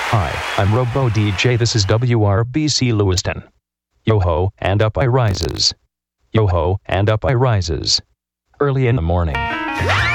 Hi, I'm Robo DJ. This is WRBC Lewiston. Yo-ho, and up I rises. Yo-ho, and up I rises. Early in the morning.